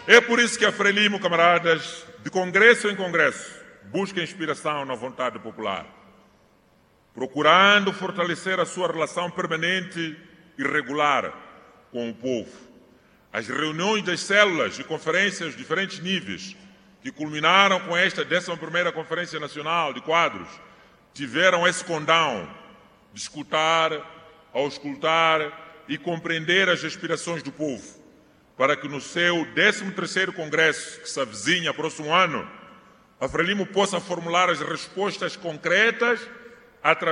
É por isso que a Frelimo, camaradas, de congresso em congresso, busca inspiração na vontade popular, procurando fortalecer a sua relação permanente e regular com o povo. As reuniões das células e conferências de diferentes níveis, que culminaram com esta 11ª Conferência Nacional de Quadros, tiveram esse condão de escutar, auscultar e compreender as aspirações do povo, para que no seu 13º Congresso, que se avizinha próximo ano, a Frelimo possa formular as respostas concretas através